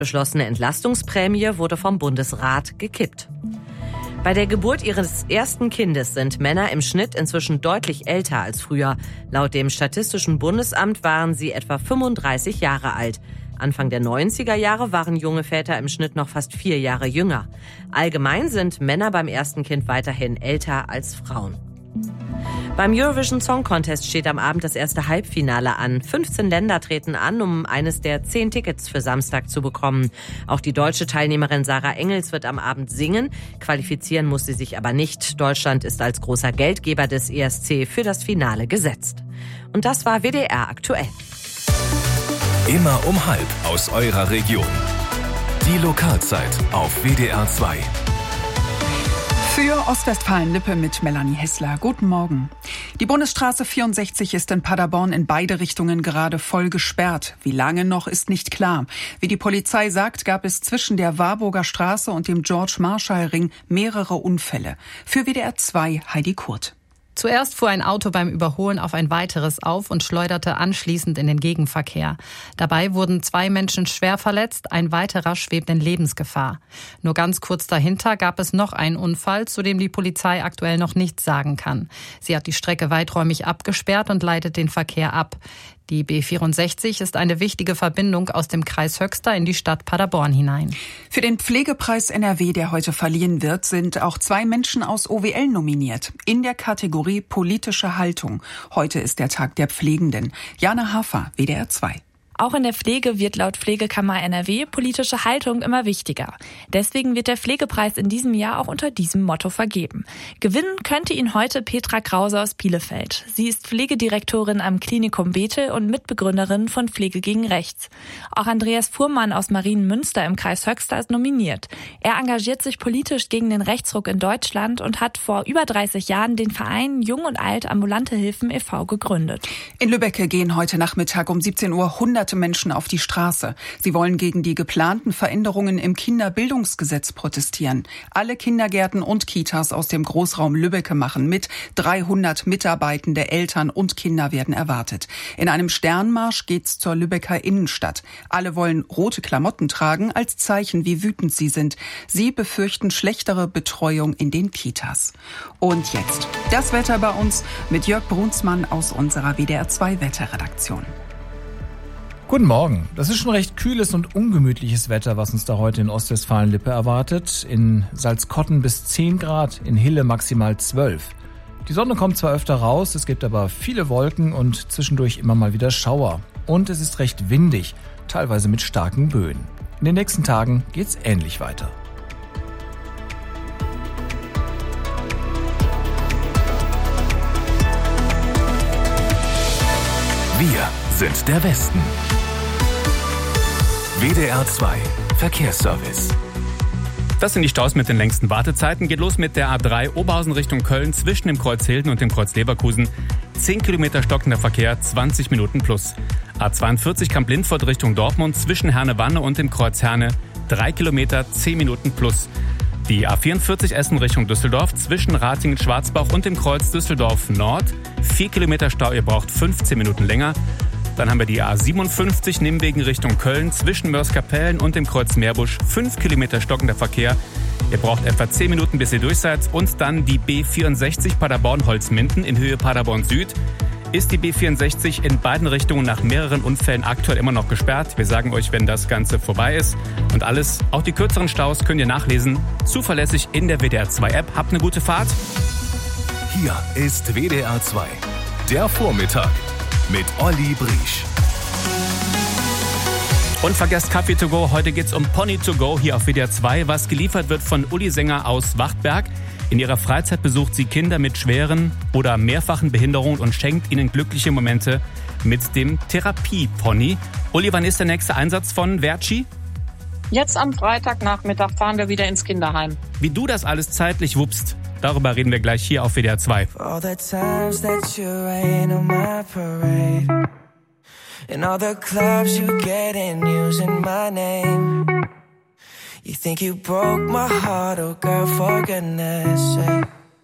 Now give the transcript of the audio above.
Beschlossene Entlastungsprämie wurde vom Bundesrat gekippt. Bei der Geburt ihres ersten Kindes sind Männer im Schnitt inzwischen deutlich älter als früher. Laut dem Statistischen Bundesamt waren sie etwa 35 Jahre alt. Anfang der 90er Jahre waren junge Väter im Schnitt noch fast 4 Jahre jünger. Allgemein sind Männer beim ersten Kind weiterhin älter als Frauen. Beim Eurovision Song Contest steht am Abend das erste Halbfinale an. 15 Länder treten an, um eines der 10 Tickets für Samstag zu bekommen. Auch die deutsche Teilnehmerin Sarah Engels wird am Abend singen. Qualifizieren muss sie sich aber nicht. Deutschland ist als großer Geldgeber des ESC für das Finale gesetzt. Und das war WDR aktuell. Immer um 12:30 aus eurer Region. Die Lokalzeit auf WDR 2. Für Ostwestfalen-Lippe mit Melanie Hessler. Guten Morgen. Die Bundesstraße 64 ist in Paderborn in beide Richtungen gerade voll gesperrt. Wie lange noch, ist nicht klar. Wie die Polizei sagt, gab es zwischen der Warburger Straße und dem George-Marshall-Ring mehrere Unfälle. Für WDR 2 Heidi Kurt. Zuerst fuhr ein Auto beim Überholen auf ein weiteres auf und schleuderte anschließend in den Gegenverkehr. Dabei wurden 2 Menschen schwer verletzt, ein weiterer schwebt in Lebensgefahr. Nur ganz kurz dahinter gab es noch einen Unfall, zu dem die Polizei aktuell noch nichts sagen kann. Sie hat die Strecke weiträumig abgesperrt und leitet den Verkehr ab. Die B64 ist eine wichtige Verbindung aus dem Kreis Höxter in die Stadt Paderborn hinein. Für den Pflegepreis NRW, der heute verliehen wird, sind auch 2 Menschen aus OWL nominiert. In der Kategorie politische Haltung. Heute ist der Tag der Pflegenden. Jana Hafer, WDR 2. Auch in der Pflege wird laut Pflegekammer NRW politische Haltung immer wichtiger. Deswegen wird der Pflegepreis in diesem Jahr auch unter diesem Motto vergeben. Gewinnen könnte ihn heute Petra Krause aus Bielefeld. Sie ist Pflegedirektorin am Klinikum Bethel und Mitbegründerin von Pflege gegen Rechts. Auch Andreas Fuhrmann aus Marienmünster im Kreis Höxter ist nominiert. Er engagiert sich politisch gegen den Rechtsruck in Deutschland und hat vor über 30 Jahren den Verein Jung und Alt Ambulante Hilfen e.V. gegründet. In Lübbecke gehen heute Nachmittag um 17 Uhr hunderte Menschen auf die Straße. Sie wollen gegen die geplanten Veränderungen im Kinderbildungsgesetz protestieren. Alle Kindergärten und Kitas aus dem Großraum Lübbecke machen mit. 300 Mitarbeitende, Eltern und Kinder werden erwartet. In einem Sternmarsch geht's zur Lübecker Innenstadt. Alle wollen rote Klamotten tragen als Zeichen, wie wütend sie sind. Sie befürchten schlechtere Betreuung in den Kitas. Und jetzt das Wetter bei uns mit Jörg Brunsmann aus unserer WDR 2 Wetterredaktion. Guten Morgen. Das ist schon recht kühles und ungemütliches Wetter, was uns da heute in Ostwestfalen-Lippe erwartet. In Salzkotten bis 10 Grad, in Hille maximal 12. Die Sonne kommt zwar öfter raus, es gibt aber viele Wolken und zwischendurch immer mal wieder Schauer. Und es ist recht windig, teilweise mit starken Böen. In den nächsten Tagen geht's ähnlich weiter. Wir sind der Westen. WDR 2 Verkehrsservice. Das sind die Staus mit den längsten Wartezeiten. Geht los mit der A3 Oberhausen Richtung Köln zwischen dem Kreuz Hilden und dem Kreuz Leverkusen. 10 Kilometer stockender Verkehr, 20 Minuten plus. A42 Kamp-Lindfort Richtung Dortmund zwischen Herne-Wanne und dem Kreuz Herne. 3 Kilometer, 10 Minuten plus. Die A44 Essen Richtung Düsseldorf zwischen Ratingen-Schwarzbach und dem Kreuz Düsseldorf Nord. 4 Kilometer Stau, ihr braucht 15 Minuten länger. Dann haben wir die A57 Nimwegen Richtung Köln zwischen Mörs-Kapellen und dem Kreuz Meerbusch. 5 Kilometer stockender Verkehr. Ihr braucht etwa 10 Minuten, bis ihr durch seid. Und dann die B64 Paderborn-Holzminden in Höhe Paderborn Süd. Ist die B64 in beiden Richtungen nach mehreren Unfällen aktuell immer noch gesperrt. Wir sagen euch, wenn das Ganze vorbei ist. Und alles, auch die kürzeren Staus, könnt ihr nachlesen. Zuverlässig in der WDR 2 App. Habt eine gute Fahrt. Hier ist WDR 2, der Vormittag mit Olli Briesch. Und vergesst Kaffee to go. Heute geht's um Pony to go hier auf WDR 2, was geliefert wird von Uli Sänger aus Wachtberg. In ihrer Freizeit besucht sie Kinder mit schweren oder mehrfachen Behinderungen und schenkt ihnen glückliche Momente mit dem Therapie-Pony. Uli, wann ist der nächste Einsatz von Verci? Jetzt am Freitagnachmittag fahren wir wieder ins Kinderheim. Wie du das alles zeitlich wuppst, darüber reden wir gleich hier auf WDR 2. All the times that you rain on my parade, and all the clubs you get in using my name. You think you broke my heart, oh girl, for goodness sake.